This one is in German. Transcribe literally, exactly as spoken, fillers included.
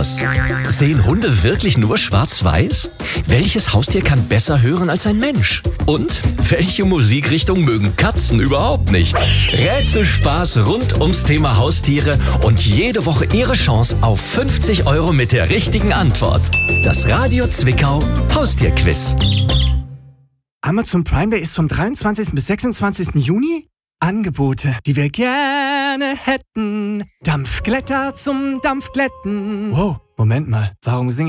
aus. Sehen Hunde wirklich nur schwarz-weiß? Welches Haustier kann besser hören als ein Mensch? Und welche Musikrichtung mögen Katzen überhaupt nicht? Rätselspaß rund ums Thema Haustiere und jede Woche Ihre Chance auf fünfzig Euro mit der richtigen Antwort. Das Radio Zwickau Haustierquiz. Amazon Prime Day ist vom dreiundzwanzigsten bis sechsundzwanzigsten Juni. Angebote, die wir gerne hätten. Dampfglätter zum Dampfglätten. Wow, Moment mal, warum singe